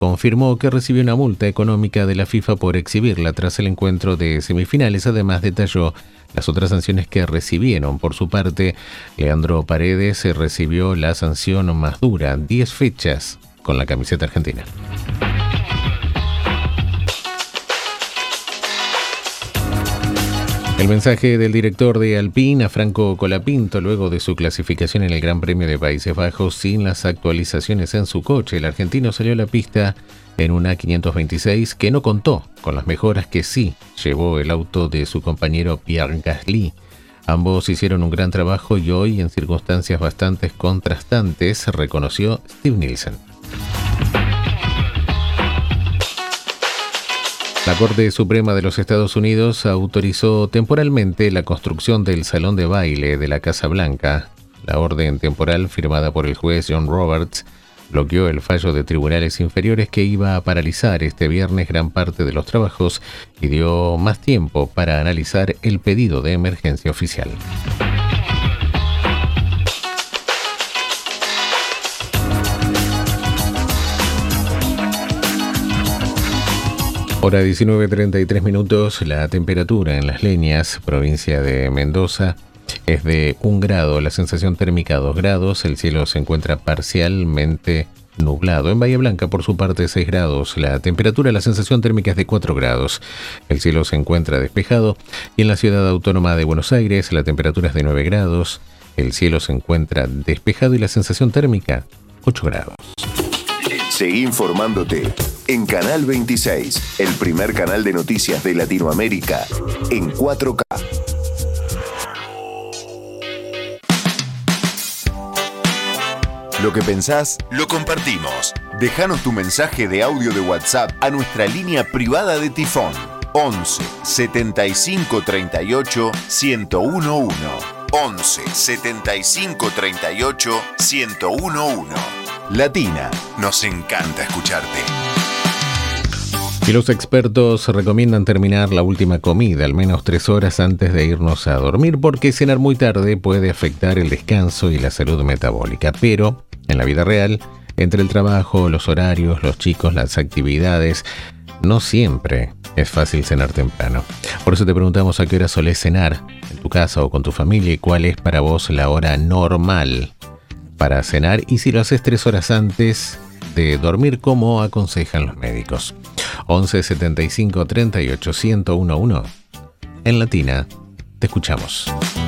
confirmó que recibió una multa económica de la FIFA por exhibirla tras el encuentro de semifinales. Además, detalló las otras sanciones que recibieron. Por su parte, Leandro Paredes recibió la sanción más dura, 10 fechas con la camiseta argentina. El mensaje del director de Alpine, Franco Colapinto, luego de su clasificación en el Gran Premio de Países Bajos sin las actualizaciones en su coche. El argentino salió a la pista en una 526 que no contó con las mejoras que sí llevó el auto de su compañero Pierre Gasly. Ambos hicieron un gran trabajo y hoy, en circunstancias bastante contrastantes, reconoció Steve Nielsen. La Corte Suprema de los Estados Unidos autorizó temporalmente la construcción del salón de baile de la Casa Blanca. La orden temporal, firmada por el juez John Roberts, bloqueó el fallo de tribunales inferiores que iba a paralizar este viernes gran parte de los trabajos y dio más tiempo para analizar el pedido de emergencia oficial. Hora 19:33 minutos, la temperatura en Las Leñas, provincia de Mendoza, es de 1 grado, la sensación térmica 2 grados, el cielo se encuentra parcialmente nublado. En Bahía Blanca, por su parte, 6 grados, la temperatura, la sensación térmica es de 4 grados, el cielo se encuentra despejado. Y en la ciudad autónoma de Buenos Aires, la temperatura es de 9 grados, el cielo se encuentra despejado y la sensación térmica 8 grados. Seguí informándote en Canal 26, el primer canal de noticias de Latinoamérica en 4K. Lo que pensás, lo compartimos. Déjanos tu mensaje de audio de WhatsApp a nuestra línea privada de Tifón. 11 75 38 1011. 11 75 38 1011. Latina, nos encanta escucharte. Y los expertos recomiendan terminar la última comida al menos 3 horas antes de irnos a dormir, porque cenar muy tarde puede afectar el descanso y la salud metabólica. Pero en la vida real, entre el trabajo, los horarios, los chicos, las actividades, no siempre es fácil cenar temprano. Por eso te preguntamos a qué hora solés cenar en tu casa o con tu familia y cuál es para vos la hora normal para cenar, y si lo haces 3 horas antes de dormir, como aconsejan los médicos. 11 75 38 1011. En Latina, te escuchamos.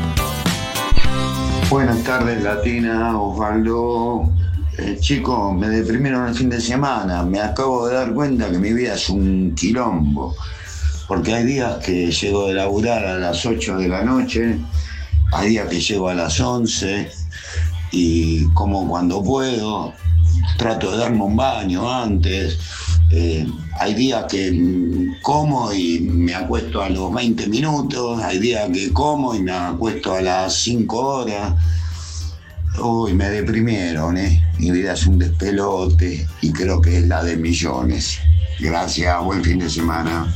Buenas tardes, Latina, Osvaldo. Chicos, me deprimieron el fin de semana. Me acabo de dar cuenta que mi vida es un quilombo. Porque hay días que llego de laburar a las 8 de la noche, hay días que llego a las 11 y como cuando puedo, trato de darme un baño antes. Hay días que como y me acuesto a los 20 minutos, hay días que como y me acuesto a las 5 horas. Uy, me deprimieron, Mi vida es un despelote y creo que es la de millones. Gracias, buen fin de semana.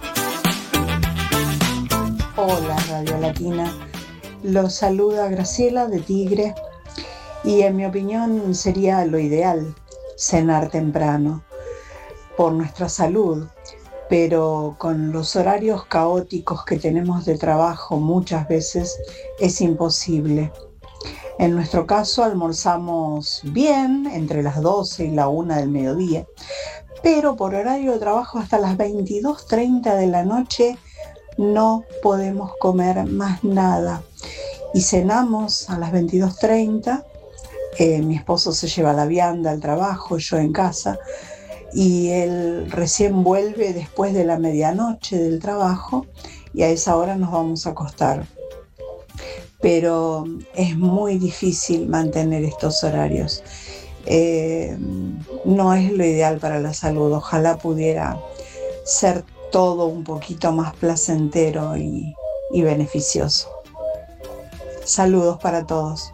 Hola, Radio Latina. Los saluda Graciela de Tigre. Y en mi opinión sería lo ideal cenar temprano por nuestra salud, pero con los horarios caóticos que tenemos de trabajo muchas veces es imposible. En nuestro caso almorzamos bien entre las 12 y la 1 del mediodía, pero por horario de trabajo hasta las 22:30 de la noche no podemos comer más nada y cenamos a las 22:30. Mi esposo se lleva la vianda al trabajo, yo en casa, y él recién vuelve después de la medianoche del trabajo y a esa hora nos vamos a acostar. Pero es muy difícil mantener estos horarios. No es lo ideal para la salud. Ojalá pudiera ser todo un poquito más placentero y beneficioso. Saludos para todos.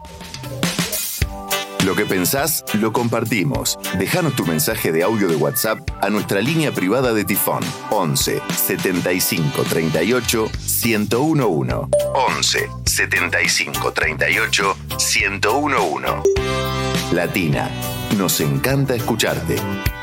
Lo que pensás, lo compartimos. Déjanos tu mensaje de audio de WhatsApp a nuestra línea privada de Tifón. 11 75 38 1011. 11 75 38 1011. Latina, nos encanta escucharte.